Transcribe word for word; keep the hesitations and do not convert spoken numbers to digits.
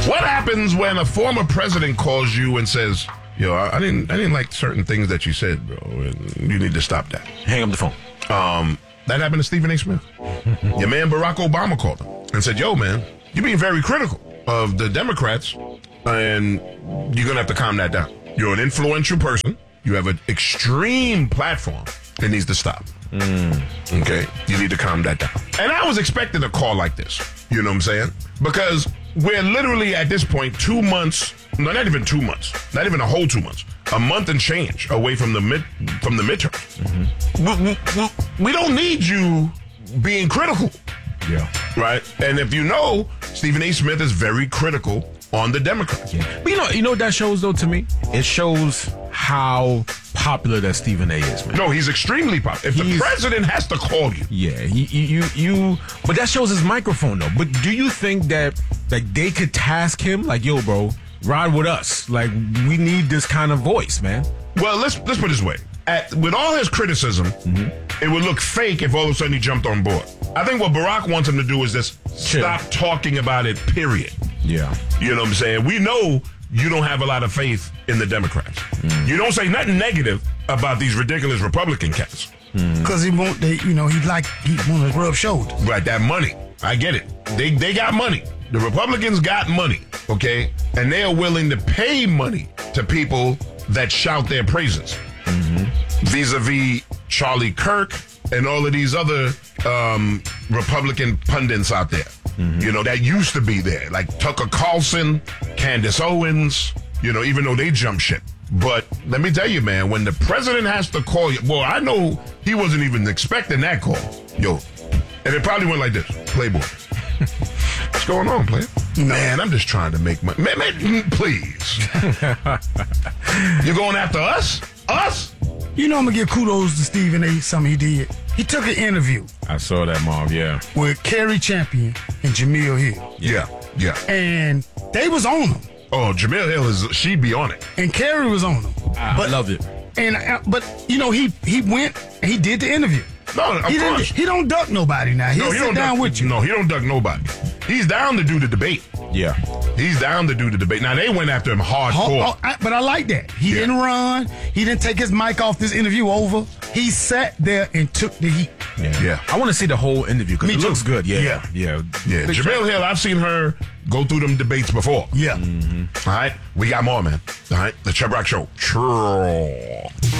What happens when a former president calls you and says, yo, I, I didn't I didn't like certain things that you said, bro, and you need to stop that. Hang up the phone. Um, that happened to Stephen A. Smith. Your man Barack Obama called him and said, yo, man, you're being very critical of the Democrats, and you're going to have to calm that down. You're an influential person. You have an extreme platform. It needs to stop. Mm. Okay? You need to calm that down. And I was expecting a call like this. You know what I'm saying? Because we're literally at this point two months, no, not even two months, not even a whole two months, a month and change away from the mid from the midterms. Mm-hmm. We, we, we don't need you being critical. Yeah. Right? And if you know, Stephen A. Smith is very critical on the Democrats. Yeah. But you know, you know what that shows though to me? It shows how popular that Stephen A. is, man. No, he's extremely popular. If he's, the president has to call you. Yeah, he, you, you, you, but that shows his microphone though. But do you think that, like, they could task him, like, yo, bro, ride with us. Like, we need this kind of voice, man. Well, let's, let's put it this way. At, with all his criticism, mm-hmm. it would look fake if all of a sudden he jumped on board. I think what Barack wants him to do is just Chill. stop talking about it, period. Yeah. You know what I'm saying? We know you don't have a lot of faith in the Democrats. Mm. You don't say nothing negative about these ridiculous Republican cats. Because mm. he won't, they, you know, he like, he want to rub shoulders. Right, that money. I get it. They they got money. The Republicans got money, okay? And they are willing to pay money to people that shout their praises. Mm-hmm. Vis-a-vis Charlie Kirk and all of these other um, Republican pundits out there. Mm-hmm. You know, that used to be there. Like Tucker Carlson, Candace Owens, you know, even though they jump ship. But let me tell you, man, when the president has to call you, well, I know he wasn't even expecting that call. Yo. And it probably went like this. Playboy. What's going on, player? Man, I'm just trying to make money. Man, man, please. You're going after us? Us? You know I'm going to give kudos to Stephen A. Something he did. He took an interview. I saw that, Marv, yeah. With Kerry Champion and Jamil Hill. Yeah, yeah. And they was on him. Oh, Jamil Hill, is she be on it. And Kerry was on him. I but, love it. And uh, But, you know, he he went and he did the interview. No, of he course. He don't duck nobody now. He'll no, he sit don't down duck, with you. No, he don't duck nobody. He's down to do the debate. Yeah. He's down to do the debate. Now, they went after him hardcore. Oh, oh, I, but I like that. He yeah. didn't run. He didn't take his mic off this interview over. He sat there and took the heat. Yeah. yeah. I want to see the whole interview because it too. looks good. Yeah. Yeah. Yeah. yeah. Jamil track. Hill, I've seen her go through them debates before. Yeah. Mm-hmm. All right. We got more, man. All right. The Chubb Rock Show. True.